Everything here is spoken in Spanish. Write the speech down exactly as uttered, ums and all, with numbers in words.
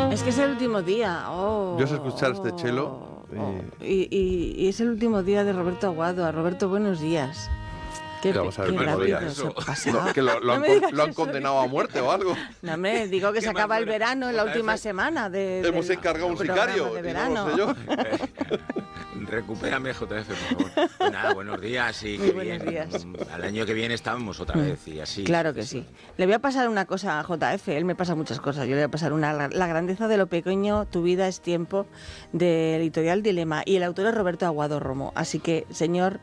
Es que es el último día. Oh, Yo sé escuchar este chelo. oh, y, y, y es el último día de Roberto Aguado. A Roberto, buenos días. Qué, ¿Qué vamos a ver, qué buenos rápido días? se ha No, pasado. que lo, lo No han, me con- digas lo han eso, condenado a muerte o algo. No, hombre, digo que se ¿Qué más acaba el fuera? verano en la J F. última semana de, Hemos del encargado un programa sicario. de y no verano. lo sé yo. Recupérame, J F, por favor. Pues nada, buenos días y Muy qué buenos bien. días. Al año que viene estamos otra vez y así. Claro que sí. Le voy a pasar una cosa a J F, él me pasa muchas cosas. Yo le voy a pasar una, la grandeza de lo pequeño, tu vida es tiempo, de Editorial Dilema. Y el autor es Roberto Aguado Romo. Así que, señor